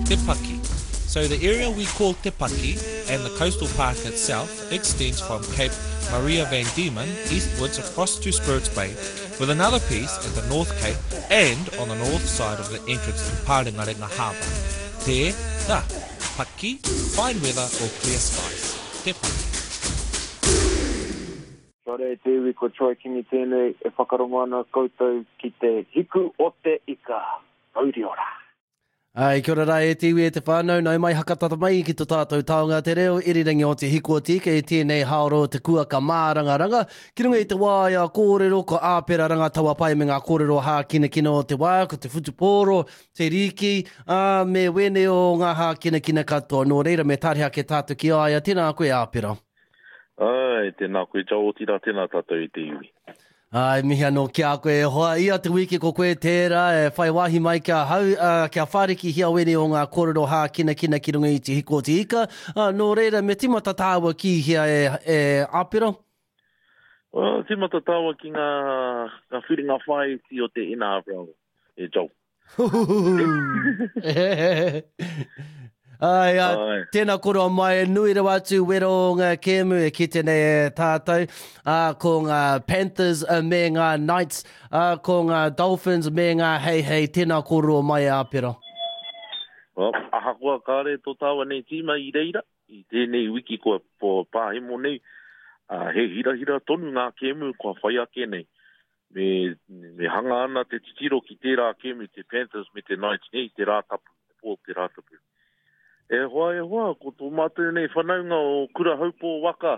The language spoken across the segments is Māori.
Te Paki. So the area we call Te Paki and the coastal park itself extends from Cape Maria van Diemen eastwards across to Spirits Bay, with another piece at the North Cape and on the north side of the entrance to Parengarenga Harbour. Te Paki, fine weather or clear skies. Te Paki. Sore te iwi ko Troy Kingi tēnei e whakarongo ana koutou ki te hiku o te ika. Auri ora. Ai, kia ora rai e te iwi e te whānau, nau mai hakatata mai ki tō tātou taonga te reo, irirangi o te hiku o te ika e tēnei haoro te kua ka mārangaranga. Ki runga i te wāia kōrero, ko āpera rangatawa pai me ngā kōrero hākinakina o te wāia, ko te whutupōro, te riki, me wene o ngā hākinakina katoa. Nō reira me tāreha ke tātou ki aia, tēnā koe āpera. Ai, tēnā koe tau tira, tēnā tātou i te iwi. Ai, mihi anō kia koe hoa. Ia te wiki ko koe tērā, e whai wahi mai kia hau, kia whariki hia wene o ngā kōrero hākinakina ki runga i te hiko o te ika. Nō reira, me timata tāua ki hia e āpera? Timata tāua ki ngā whiringa whai ti o te ina āpera e tau. Ai, tēnā koro mai, nui rawa atu wero o ngā kēmu e ki tēnei e tātou, ko ngā Panthers me ngā Knights, ko ngā Dolphins me ngā Hei, tēnā koro mai āpera. Aha kua kāre tō tāua nei tīma i reira, i tēnei wiki kua po pāhemo nei, he hira tonu ngā kēmu kua whai ake nei. Me hanga ana te titiro ki tērā kēmu, te Panthers me te Knights nei, te rātapu, te rātapu. E hoa, ko tō mātou nei whanaunga o kura haupō waka,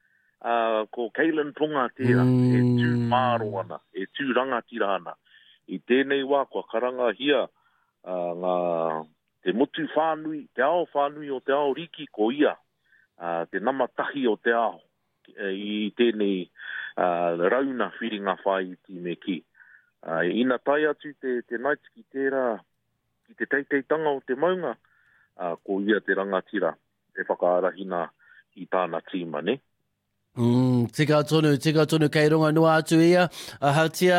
ko Keilan Ponga tērā, e tū māro ana, e tū rangatira ana. I tēnei wā, kua karanga hia, ngā te motu whānui, te ao whānui o te ao riki ko ia, te namatahi o te ao, i tēnei rauna whiringa whai ti me ki. Ina tai atu te Knights ki tērā, ki te teiteitanga o te maunga, ko ia te rangatira e whakaarahina i tāna tīma, ne? Tika tonu kei runga noa atu ia. Hautia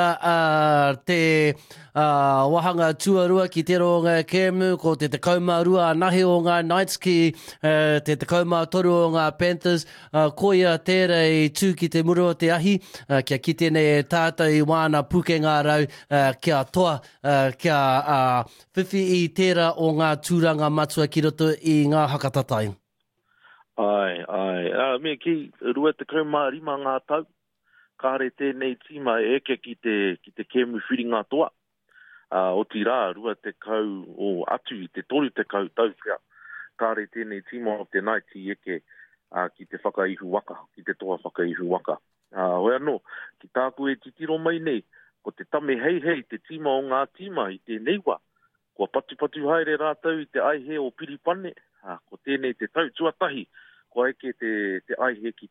te wahanga tuarua ki te ronga kēmu, ko te kauma rua nahi o ngā Knights ki te kauma toru o ngā Panthers. Ko ia tēra i tū ki te muru o te ahi, kia ki tēnei e tātou i wāna puke ngā rau, kia toa, kia whiwhi i tēra o ngā tūranga matua ki roto i ngā hakatatai. Ai. Me ki rua te kaumārima ngā tau, kāre tēnei tīma e eke ki te kēmu whiringa toa. O ti rā, rua te kau o atu i te toru te kau tau pia. Kāre tēnei tīma o te Knights i eke ki te whakaihu waka, ki te toa whakaihu waka. Hoi anō, ki tāku e titiro mai nei, ko te tame hei, te tīma o ngā tīma i te neiwa. Kua patu haere rātau i te aihe o Piripane, ko tēnei te tau tuatahi, ko eke te aihe ki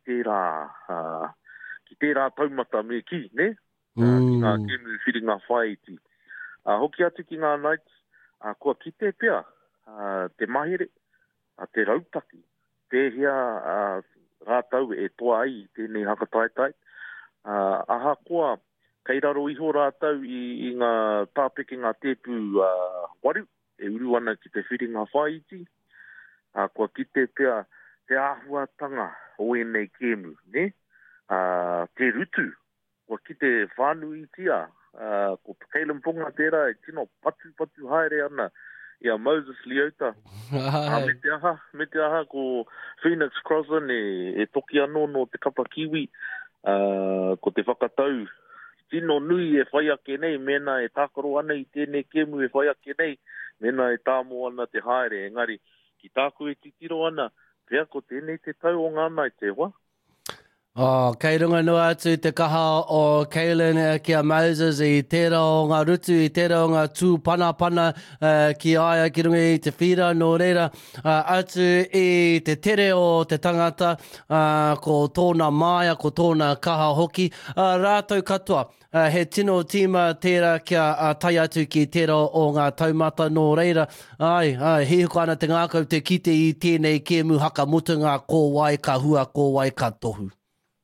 tērā taumata me ki, ne? Ki ngā kēmu whiringa whai ti. Hoki atu ki ngā Knights, kua kite pia, te mahere, te rautaki, pēhia rātau e toa ai tēnei hakataitai. Aha koa, kei raro iho rātau i ngā tāpeke ngā tēpu waru, e uru ana ki te whiringa whai ti. Kua kite pia, te āhuatanga o enei kēmu, ne? Te rutu, kua ki te whānui tia, ko Keilan Ponga tērā, e tino patu haere ana, ia Moses Leota. Me te aha, ko Phoenix Crossan e toki anō no te kapa kiwi, ko te whakatau, tino nui e whai ake nei, mena e tākaro ana i tēnei kēmu e whai ake nei, mena e tāmo ana te haere, engari, ki tāku e titiro ana, pia ko tēnei te tau o ngā mai te hoa. Kei runga noa atu te kaha o Keilan kia Moses i tērā o ngā rutu, i tērā o ngā tū pana ki aia ki runga i te whira no reira atu i te tere o te tangata, ko tōna māia, ko tōna kaha hoki. Rātou katoa, he tino tīma tērā kia tai atu ki tērā o ngā taumata no reira. He huko ana te ngākau te kite i tēnei kēmu hakamutunga ko wai ka hua, ko wai ka tohu.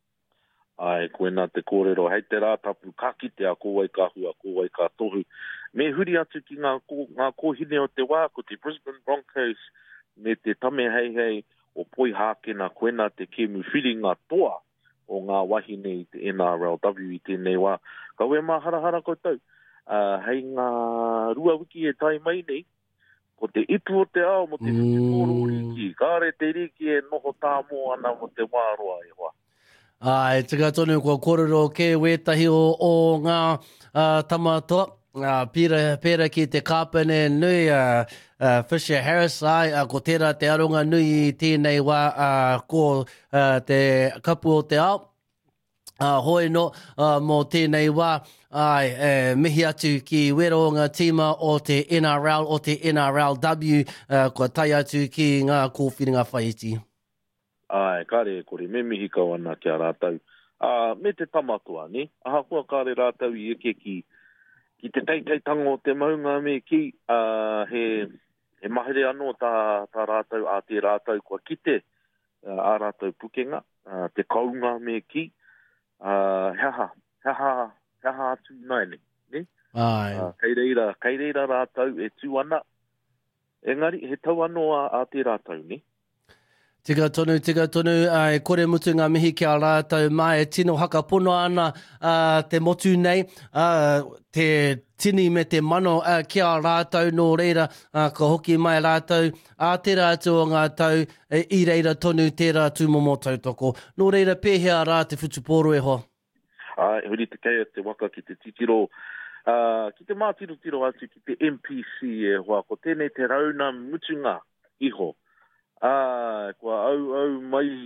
Ai, koe nā te kōrero, hei te rātapu ka kitea ko wai ka hua, ko wai ka tohu. Me huri atu ki ngā kōhine o te wā, ko te Brisbane Broncos, me te tame hei o poi hākena koena te kēmu whiringa toa o ngā wahine i te NRLW i tēnei wā. Ka ue mā harahara koutou, hei ngā rua wiki e tai mai nei, ko te ipu o te ao mo te whitiporo riki, kāre te riki e noho tā mō ana mo te wāroa e hoa. Ai, tika tonu kua kōrero ke wētahi o ngā tamatoa. Pēra ki te kāpene nui, Fisher Harris, ko tērā te aronga nui i tēnei wā, ko te kapu o te ao. Hoi no, mō tēnei wā, mihi atu ki wero ngā tīma o te NRL, o te NRLW, kua tai atu ki ngā kōwhiringa whaiti. Ai, kare kore, me mihi kau ana kia rātau. Me te tamatua, ne? Aha kua kare rātau i eke ki te teiteitango te maunga me ki, he mahere anō tā rātau, te rātau kua kite, a rātau pukenga, te kaunga me ki, heha atu nai ne? Kei reira rātau e tū ana, engari, he tau anō a te rātau, ne? Tika tonu, e kore mutu ngā mihi kia rātau mai, e tino haka pono ana te motu nei, te tini me te mano kia rātau nō reira, ka hoki mai rātau, tērā atu o ngā tau, i reira tonu tērā tūmomo tautoko. Nō reira pēhea rā te whutuporo e ho. Huri te kei te waka ki te titiro, ki te mātiro atu ki te MPC e hoa, ko tēnei te rauna mutunga iho. Kua au mai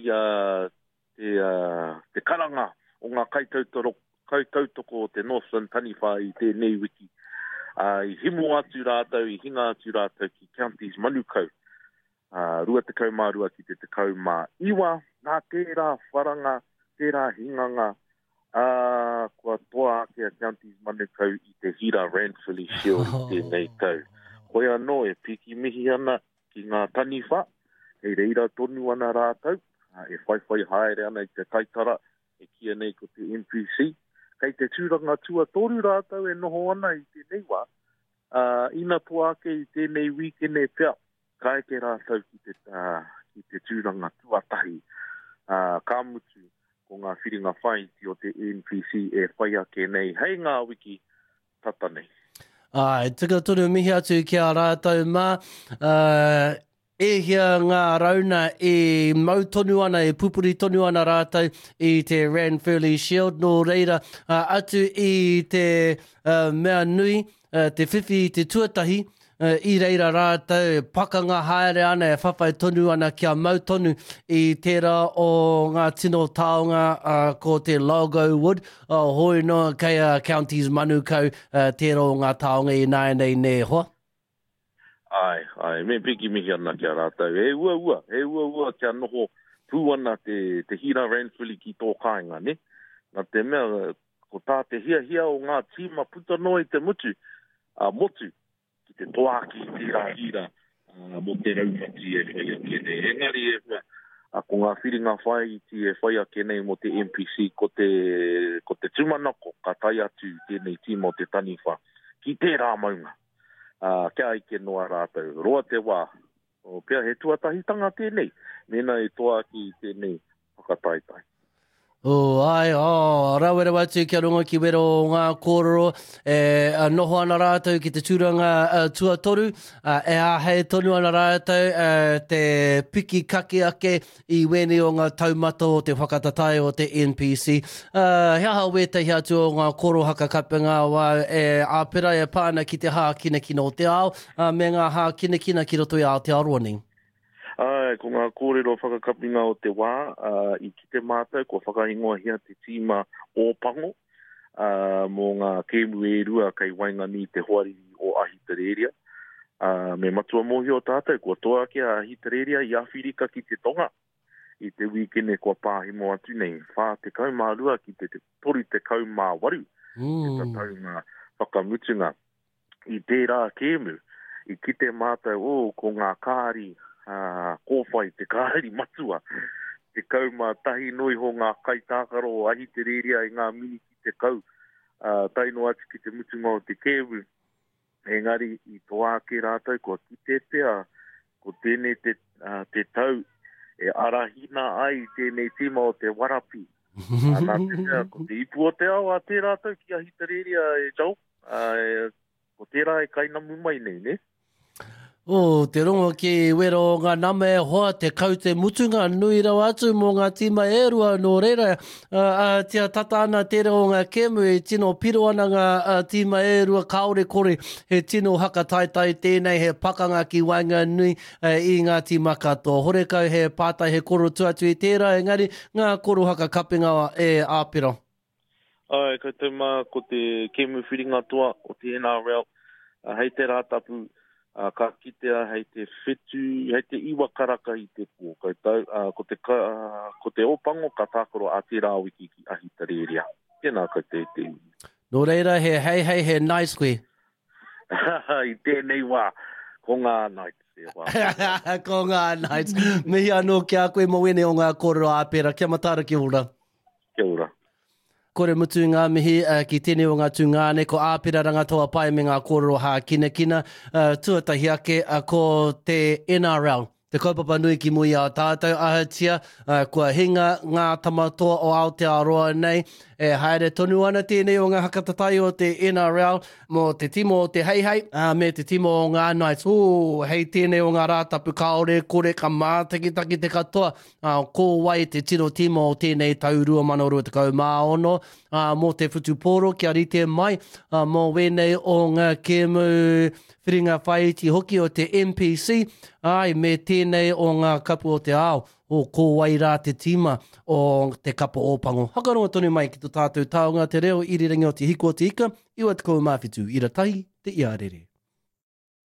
te karanga o ngā kaitautoko o te Northland Taniwha i tēnei wiki. I himu atu rātau, i hinga atu rātau ki Counties Manukau. Rua te kaumārua ki te kaumā iwa, nā tērā wharanga, tērā hinganga, kua toa ake a Counties Manukau i te Hira Ranfurly Shield i tēnei tau. Koe anō e piki mihi ana ki ngā Taniwha, hei reira tonu ana rātau, e whai haere ana i te kaitara, e kia nei ko te MPC. Kei te tūranga tua toru rātau e noho ana i tēnei wā, ina toa ake i tēnei wikene pia, ka eke rātau ki te tūranga tua tahi. Ka mutu ko ngā whiringa whaiti o te MPC e whai ake nei, hei ngā wiki tata nei. Tika tonu mihi atu kia rātau mā, e hia ngā rauna e mau tonu ana, e pupuri tonu ana rātau i te Ranfurly Shield. Nō reira atu i te mea nui, te whiwhi i te tuatahi, i reira rātau, pakanga haere ana e whawhai tonu ana kia mau tonu i tērā o ngā tino taonga ko te Logo Wood, hoi no kei Counties Manukau, tērā o ngā taonga i nai nei ne hoa. Ai, me piki mihi ana kia rātau. E ua kia noho pūana te Hira Ranfurly ki tō kāinga, ne? Nā te mea, ko tā te hia o ngā tīma puta noi te motu, ki te toaki tērā hira, mo te raumati e whai ake nei. Engari e hua, ko ngā whiringa whai ti e whai ake nei mo te MPC, ko te tumanako, ka tai atu tēnei tīma o te Taniwha, ki tērā maunga. Kia ike noa rātau, roa te wā, pia he tuatahitanga tēnei, mena e toa ki tēnei whakataitai. Rawera watu kia runga ki wero o ngā kōrero, noho ana rātau ki te tūranga tuatoru, e hei tonu ana rātau te piki kake ake i wene o ngā taumata o te whakatatai o te NPC. Heaha wetahi atu o ngā koro hakakapenga wā āpera e pāna ki te hākina kina o te ao, me ngā hākina kina ki roto i Aotearoa nei. Ko ngā kōrero whakakapinga o te wā, i ki te mātou, ko whakahingoa hea te tīma o Pango, mō ngā kēmu e rua kei Waingani te hoariri o Ahitereiria. Me matua mohi o tātou, ko toa ke a Ahitereiria i Awhirika ki te tonga, i te wikene kua pāhimo atu nei, whā te kaumārua ki te tori te kaumāwaru, te taunga whakamutunga. I tērā kēmu, i ki te mātou ko ngā kāri, kōwhai te kāri matua, te kaumātahi noi ho ngā kaitākaro o Ahitereiria i ngā mini ki te kau, taino atu ki te mutunga o te kēwu, Engari, I toa ke rātou, kua kite pia, ko tēnei te tau, e arahina ai tēnei tima o te warapi. Nā te mea, ko te ipu o te au a te rātou ki a hitareria e jau, ko tērā e kainamu mai nei, ne? O, te rongo ki wero ngā nama e hoa te kau te mutunga nui rau atu mō ngā tima e rua nō reira. Tia tata ana tere o ngā kemu e tino piro ana ngā tima e rua kaore kore he tino hakataitai tēnei he pakanga ki wainga nui I ngā tima katoa. Hore kau he pātai he koro tuatu I tērā, engari ngā koro haka kapinga e āpiro. Ai, koutou mā, ko te kemu whiringa toa o te NRL, hei te rātapu, ka kitea hei te whetu, hei te iwa karaka I te pō. Ko te opango ka tākoro a te rāwiki ki ahitareria. Tēnā koutou te iwi. Nō reira, he nice koe. I tēnei wā, ko ngā nights. Ko ngā nights. Mihi anō ki a koe mo wene o ngā kōrero āpera. Kia matara ki ora. Kia ora. Kore mutu ngā mihi ki tēnei o ngā tūngāne, ko āpira rangatoa pai me ngā kōrero hā kina kina. Tuatahi ake ko te NRL. Te kaupapa nui ki mui a tātou ahatia, kua hinga ngā tamatoa o Aotearoa nei, e haere tonu ana tēnei o ngā hakatatai o te NRL, mō te timo o te heihei, me te timo o ngā Knights. Hei tēnei o ngā rātapu kaore, kore ka mātakitaki te katoa, ko wai te tino timo o tēnei tau 2024, mō te whutuporo kia rite mai, mō wenei o ngā kemu whiringa whaiti hoki o te MPC, ai me tēnei o ngā kapu o te ao, o ko wai rā te tima o te kapu ōpango. Hakaronga tonu mai ki tō tātou taonga te reo irirangi o te hiko o te ika, iwa te kou mawhitu, ira tahi te iarere.